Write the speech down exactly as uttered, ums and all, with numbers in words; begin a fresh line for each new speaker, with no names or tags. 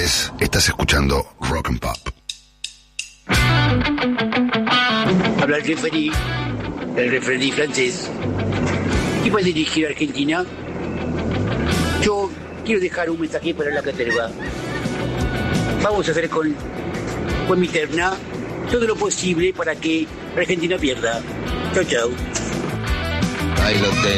tardes. Estás escuchando Rock and Pop.
Habla el referí, el referí francés. ¿Qué va a dirigir a Argentina? Yo quiero dejar un mensaje para la caterva. Vamos a hacer con, con mi terna todo lo posible para que Argentina pierda. Chau, chau.
Ahí lo tenés.